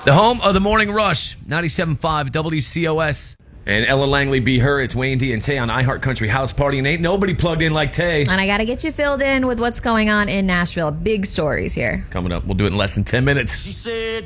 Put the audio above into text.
The home of the Morning Rush, 97.5 WCOS. And Ella Langley be her. It's Wayne D and Tay on iHeart Country House Party. And ain't nobody plugged in like Tay. And I got to get you filled in with what's going on in Nashville. Big stories here. Coming up. We'll do it in less than 10 minutes. She said